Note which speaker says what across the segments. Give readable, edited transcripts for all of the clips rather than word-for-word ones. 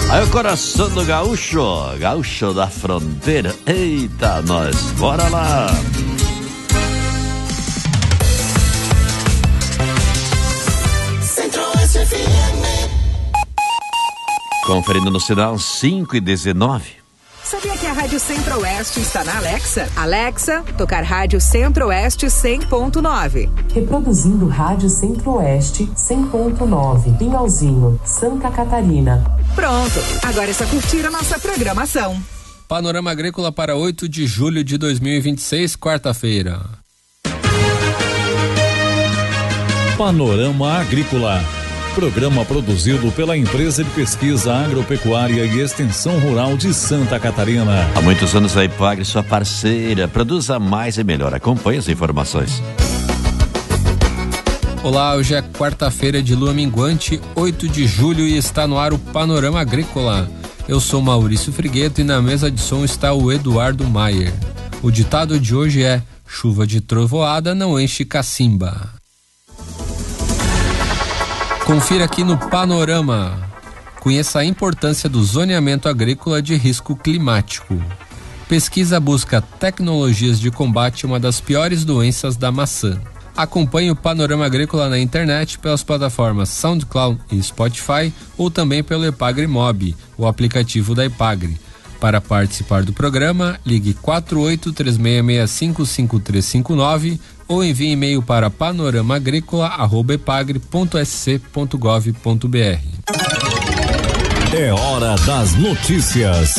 Speaker 1: Aí o coração do gaúcho, gaúcho da fronteira. Eita, nós, bora lá.
Speaker 2: Centro-Oeste FM.
Speaker 1: Conferindo no sinal 5:19.
Speaker 3: Sabia que a Rádio Centro-Oeste está na Alexa? Alexa, tocar Rádio Centro-Oeste 100.9.
Speaker 4: Reproduzindo Rádio Centro-Oeste 100.9. Pinhalzinho, Santa Catarina.
Speaker 3: Pronto, agora é só curtir a nossa programação.
Speaker 5: Panorama Agrícola para 8 de julho de 2026, quarta-feira.
Speaker 6: Panorama Agrícola. Programa produzido pela Empresa de Pesquisa Agropecuária e Extensão Rural de Santa Catarina.
Speaker 1: Há muitos anos a Ipagre, sua parceira, produza mais e melhor. Acompanhe as informações.
Speaker 5: Olá, hoje é quarta-feira de lua minguante, 8 de julho, e está no ar o Panorama Agrícola. Eu sou Maurício Frigueto e na mesa de som está o Eduardo Maier. O ditado de hoje é: chuva de trovoada não enche cacimba. Confira aqui no Panorama. Conheça a importância do zoneamento agrícola de risco climático. Pesquisa busca tecnologias de combate a uma das piores doenças da maçã. Acompanhe o Panorama Agrícola na internet pelas plataformas SoundCloud e Spotify ou também pelo Ipagre Mob, o aplicativo da Ipagre. Para participar do programa, ligue 4836655359 ou envie e-mail para panoramagricola@ipagre.sc.gov.br.
Speaker 6: É hora das notícias.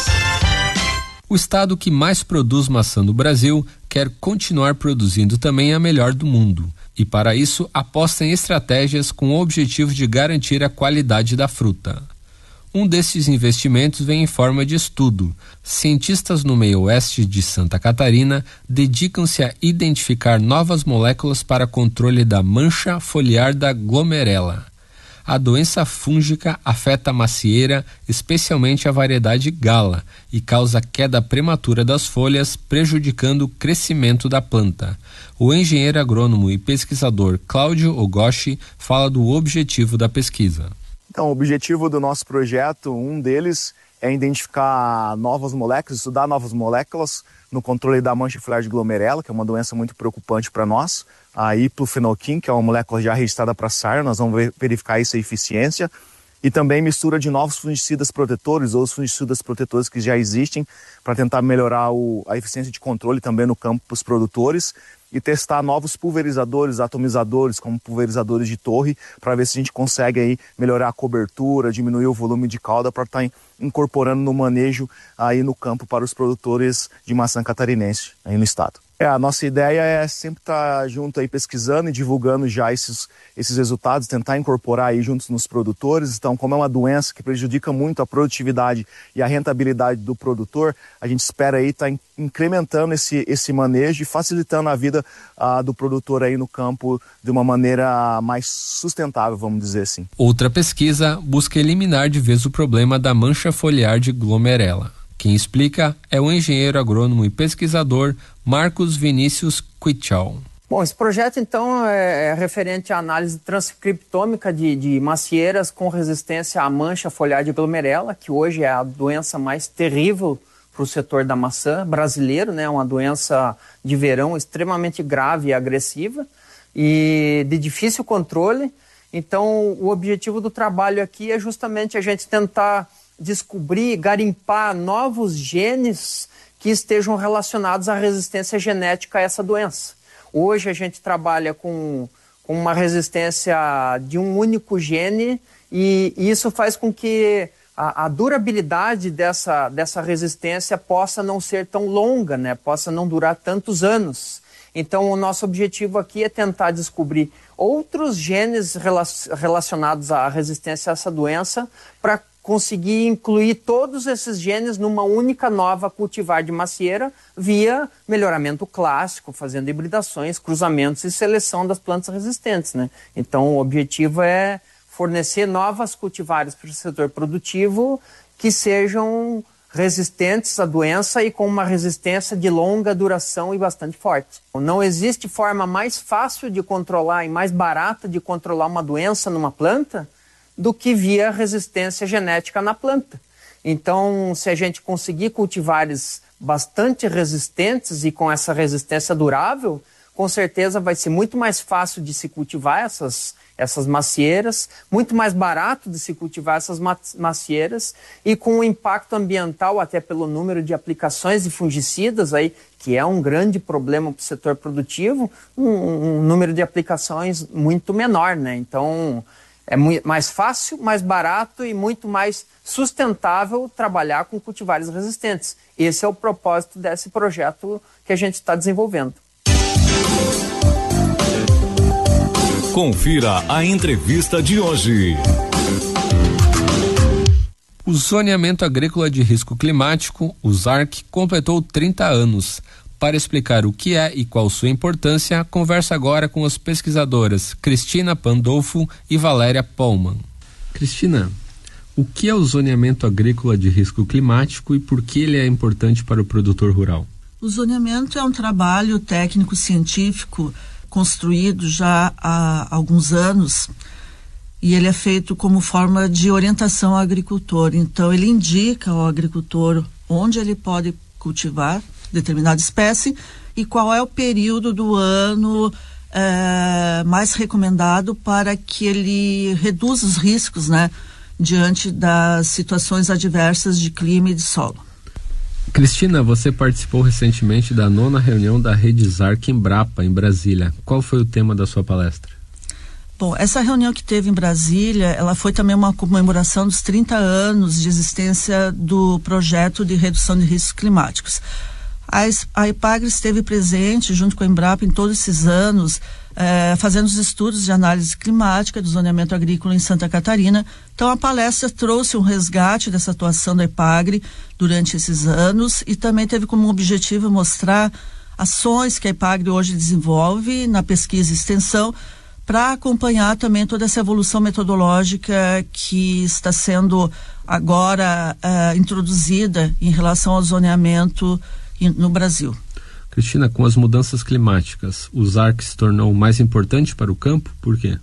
Speaker 5: O estado que mais produz maçã no Brasil quer continuar produzindo também a melhor do mundo. E para isso aposta em estratégias com o objetivo de garantir a qualidade da fruta. Um desses investimentos vem em forma de estudo. Cientistas no meio oeste de Santa Catarina dedicam-se a identificar novas moléculas para controle da mancha foliar da glomerela. A doença fúngica afeta a macieira, especialmente a variedade Gala, e causa queda prematura das folhas, prejudicando o crescimento da planta. O engenheiro agrônomo e pesquisador Cláudio Ogoshi fala do objetivo da pesquisa.
Speaker 7: Então, o objetivo do nosso projeto, um deles é identificar novas moléculas, estudar novas moléculas no controle da mancha foliar de glomerela, que é uma doença muito preocupante para nós. A iplufenoquin, que é uma molécula já registrada para sarna, nós vamos verificar essa eficiência. E também mistura de novos fungicidas protetores ou os fungicidas protetores que já existem para tentar melhorar a eficiência de controle também no campo para os produtores e testar novos pulverizadores, atomizadores, como pulverizadores de torre, para ver se a gente consegue aí melhorar a cobertura, diminuir o volume de cauda para estar incorporando no manejo aí no campo para os produtores de maçã catarinense aí no estado. A nossa ideia é sempre estar junto aí pesquisando e divulgando já esses resultados, tentar incorporar aí juntos nos produtores. Então, como é uma doença que prejudica muito a produtividade e a rentabilidade do produtor, a gente espera aí estar incrementando esse manejo e facilitando a vida do produtor aí no campo de uma maneira mais sustentável, vamos dizer assim.
Speaker 5: Outra pesquisa busca eliminar de vez o problema da mancha foliar de glomerela. Quem explica é o engenheiro agrônomo e pesquisador Marcos Vinícius Quichal.
Speaker 8: Bom, esse projeto então é referente à análise transcriptômica de macieiras com resistência à mancha foliar de glomerela, que hoje é a doença mais terrível para o setor da maçã brasileiro, né? Uma doença de verão extremamente grave e agressiva e de difícil controle. Então, o objetivo do trabalho aqui é justamente a gente tentar descobrir, garimpar novos genes que estejam relacionados à resistência genética a essa doença. Hoje a gente trabalha com uma resistência de um único gene e isso faz com que a durabilidade dessa resistência possa não ser tão longa, né? Possa não durar tantos anos. Então o nosso objetivo aqui é tentar descobrir outros genes relacionados à resistência a essa doença para conseguir incluir todos esses genes numa única nova cultivar de macieira via melhoramento clássico, fazendo hibridações, cruzamentos e seleção das plantas resistentes, né? Então o objetivo é fornecer novas cultivares para o setor produtivo que sejam resistentes à doença e com uma resistência de longa duração e bastante forte. Não existe forma mais fácil de controlar e mais barata de controlar uma doença numa planta do que via resistência genética na planta. Então, se a gente conseguir cultivares bastante resistentes e com essa resistência durável, com certeza vai ser muito mais fácil de se cultivar essas macieiras, muito mais barato de se cultivar essas macieiras e com um impacto ambiental, até pelo número de aplicações de fungicidas, aí, que é um grande problema para o setor produtivo, um número de aplicações muito menor, né? Então, é mais fácil, mais barato e muito mais sustentável trabalhar com cultivares resistentes. Esse é o propósito desse projeto que a gente está desenvolvendo.
Speaker 6: Confira a entrevista de hoje.
Speaker 5: O Zoneamento Agrícola de Risco Climático, o ZARC, completou 30 anos. Para explicar o que é e qual sua importância, conversa agora com as pesquisadoras Cristina Pandolfo e Valéria Pollmann. Cristina, o que é o Zoneamento Agrícola de Risco Climático e por que ele é importante para o produtor rural?
Speaker 2: O zoneamento é um trabalho técnico-científico construído já há alguns anos e ele é feito como forma de orientação ao agricultor. Então, ele indica ao agricultor onde ele pode cultivar determinada espécie e qual é o período do ano mais recomendado para que ele reduza os riscos, né, diante das situações adversas de clima e de solo.
Speaker 5: Cristina, você participou recentemente da 9ª reunião da Rede ZARC Embrapa, em Brasília. Qual foi o tema da sua palestra?
Speaker 2: Bom, essa reunião que teve em Brasília, ela foi também uma comemoração dos 30 anos de existência do projeto de redução de riscos climáticos. A EPAGRE esteve presente junto com a Embrapa em todos esses anos, fazendo os estudos de análise climática do zoneamento agrícola em Santa Catarina. Então, a palestra trouxe um resgate dessa atuação da EPAGRE durante esses anos e também teve como objetivo mostrar ações que a EPAGRE hoje desenvolve na pesquisa e extensão para acompanhar também toda essa evolução metodológica que está sendo agora introduzida em relação ao zoneamento no Brasil.
Speaker 5: Cristina, com as mudanças climáticas, o ZARC se tornou mais importante para o campo? Por quê?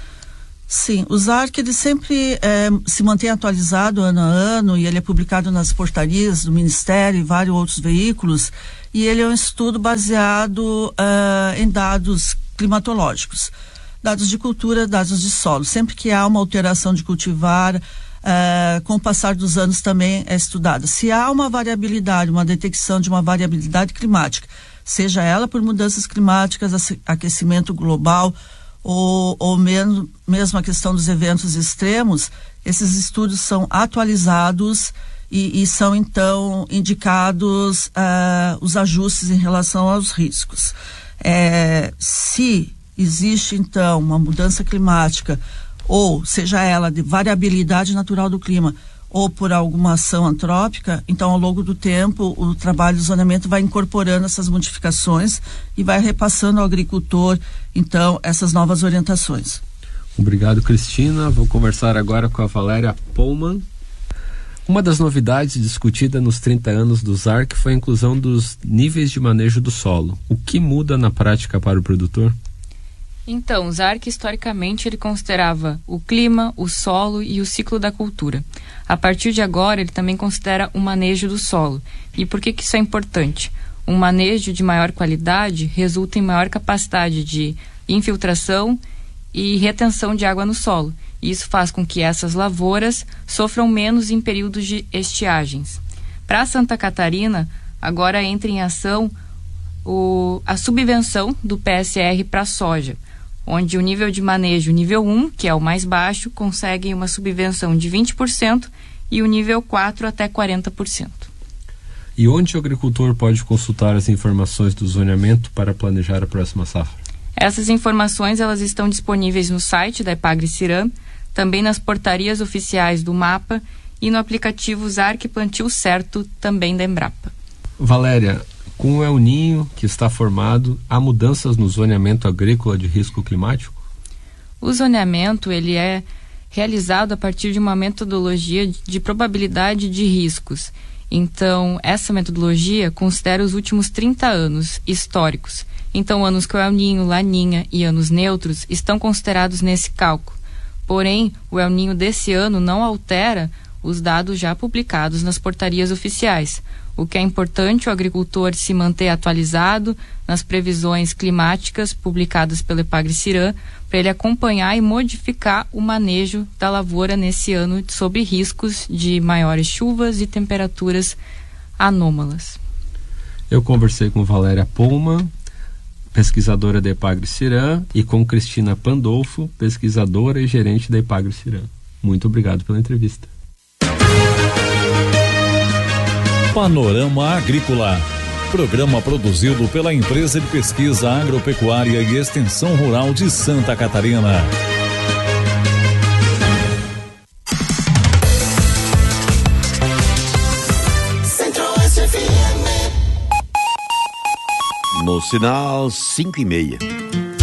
Speaker 2: Sim, o ZARC ele sempre se mantém atualizado ano a ano e ele é publicado nas portarias do Ministério e vários outros veículos e ele é um estudo baseado em dados climatológicos, dados de cultura, dados de solo. Sempre que há uma alteração de cultivar, com o passar dos anos também é estudada. Se há uma variabilidade, uma detecção de uma variabilidade climática, seja ela por mudanças climáticas, aquecimento global ou mesmo a questão dos eventos extremos, esses estudos são atualizados e são então indicados os ajustes em relação aos riscos. Se existe então uma mudança climática, ou seja ela de variabilidade natural do clima ou por alguma ação antrópica, então ao longo do tempo o trabalho de zoneamento vai incorporando essas modificações e vai repassando ao agricultor então essas novas orientações.
Speaker 5: Obrigado, Cristina. Vou conversar agora com a Valéria Pollmann. Uma das novidades discutida nos 30 anos do ZARC foi a inclusão dos níveis de manejo do solo. O que muda na prática para o produtor?
Speaker 9: Então, o ZARC historicamente ele considerava o clima, o solo e o ciclo da cultura. A partir de agora, ele também considera o manejo do solo. E por que isso é importante? Um manejo de maior qualidade resulta em maior capacidade de infiltração e retenção de água no solo. E isso faz com que essas lavouras sofram menos em períodos de estiagens. Para Santa Catarina, agora entra em ação a subvenção do PSR para a soja, onde o nível de manejo nível 1, que é o mais baixo, consegue uma subvenção de 20% e o nível 4 até 40%.
Speaker 5: E onde o agricultor pode consultar as informações do zoneamento para planejar a próxima safra?
Speaker 9: Essas informações elas estão disponíveis no site da EPAGRE-CIRAM, também nas portarias oficiais do MAPA e no aplicativo ZARC Plantio Certo, também da Embrapa.
Speaker 5: Valéria, com o El Niño que está formado, há mudanças no zoneamento agrícola de risco climático?
Speaker 9: O zoneamento ele é realizado a partir de uma metodologia de probabilidade de riscos. Então, essa metodologia considera os últimos 30 anos históricos. Então, anos com El Niño, Laninha e anos neutros estão considerados nesse cálculo. Porém, o El Niño desse ano não altera os dados já publicados nas portarias oficiais. O que é importante o agricultor se manter atualizado nas previsões climáticas publicadas pelo Epagre-Cirã, para ele acompanhar e modificar o manejo da lavoura nesse ano sob riscos de maiores chuvas e temperaturas anômalas.
Speaker 5: Eu conversei com Valéria Poma, pesquisadora da Epagre-Cirã, e com Cristina Pandolfo, pesquisadora e gerente da Epagre-Cirã. Muito obrigado pela entrevista.
Speaker 6: Panorama Agrícola, programa produzido pela Empresa de Pesquisa Agropecuária e Extensão Rural de Santa Catarina.
Speaker 1: No sinal 5:30.